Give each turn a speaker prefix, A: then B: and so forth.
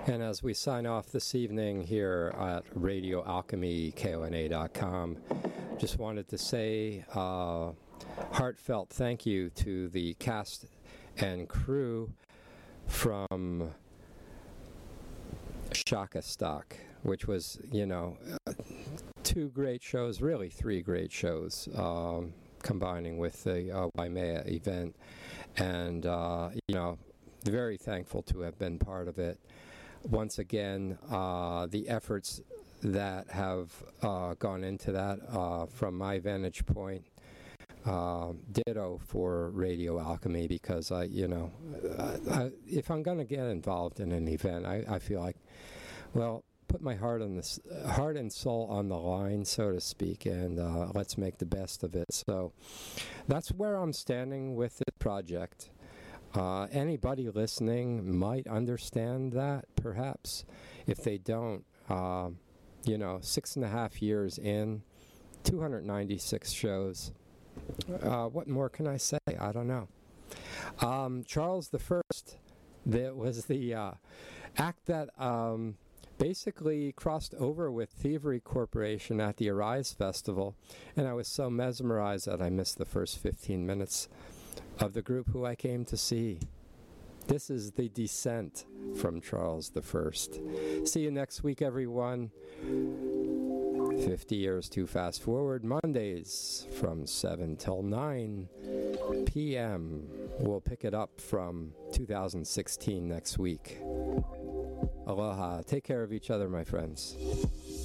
A: And as we sign off this evening here at Radio Alchemy, KONA.com, just wanted to say heartfelt thank you to the cast and crew from Shaka Stock, which was, two great shows, really three great shows, combining with the Waimea event. And, very thankful to have been part of it. Once again, the efforts that have gone into that from my vantage point, ditto for Radio Alchemy, because if I'm going to get involved in an event, I feel like, put my heart and soul on the line, so to speak, and let's make the best of it. So that's where I'm standing with the project. Anybody listening might understand that, perhaps. If they don't, 6.5 years in, 296 shows. What more can I say? I don't know. Charles I, that was the act that basically crossed over with Thievery Corporation at the Arise Festival, and I was so mesmerized that I missed the first 15 minutes of the group who I came to see. This is The Descent from Charles I. See you next week, everyone. 50 years to fast forward, Mondays from 7 till 9 p.m. We'll pick it up from 2016 next week. Aloha. Take care of each other, my friends.